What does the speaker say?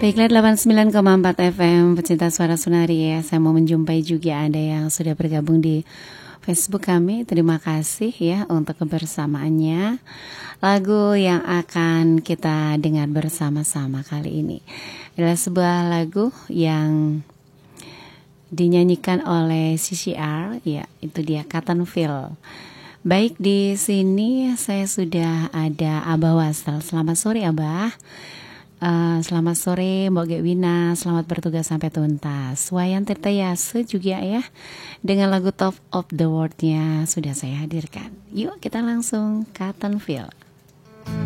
Baiklah 89,4 FM pecinta suara Sunari ya. Saya mau menjumpai juga Anda yang sudah bergabung di Facebook kami. Terima kasih ya untuk kebersamaannya. Lagu yang akan kita dengar bersama-sama kali ini adalah sebuah lagu yang dinyanyikan oleh CCR, ya itu dia Cottonfield. Baik, di sini saya sudah ada Abah Wastel. Selamat sore Abah. Selamat sore Mbak Gewina, selamat bertugas sampai tuntas. Wayan Tirta Yase juga ya, dengan lagu Top of the World-nya sudah saya hadirkan. Yuk kita langsung Cottonfield.